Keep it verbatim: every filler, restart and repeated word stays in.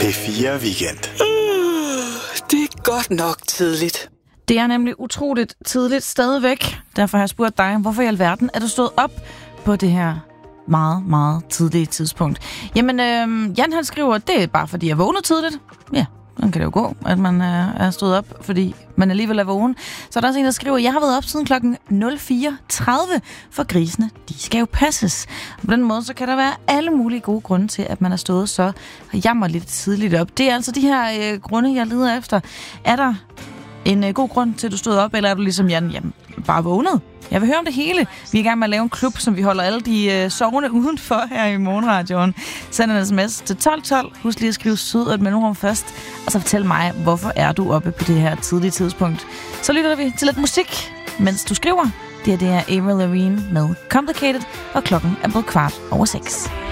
P fire Weekend. Uh, det er godt nok tidligt. Det er nemlig utroligt tidligt stadigvæk. Derfor har jeg spurgt dig, hvorfor i alverden er du stået op på det her meget, meget tidlige tidspunkt? Jamen, øh, Jan han skriver, det er bare fordi jeg vågnede tidligt. Ja, sådan kan det jo gå, at man øh, er stået op, fordi man alligevel er vågen. Så er der også en, der skriver, jeg har været op siden klokken nul fire tredive, for grisene, de skal jo passes. Og på den måde, så kan der være alle mulige gode grunde til, at man er stået så jammerligt tidligt op. Det er altså de her øh, grunde, jeg leder efter. Er der en øh, god grund til, at du stod op, eller er du ligesom Jan, jamen, bare vågnet? Jeg vil høre om det hele. Vi er i gang med at lave en klub, som vi holder alle de øh, sovende udenfor her i morgenradioen. Send en sms til tolv tolv. Husk lige at skrive sød og et mellemrum først. Og så fortæl mig, hvorfor er du oppe på det her tidlige tidspunkt. Så lytter vi til lidt musik, mens du skriver. Det her det er Avril Lavigne med Complicated, og klokken er blevet kvart over seks.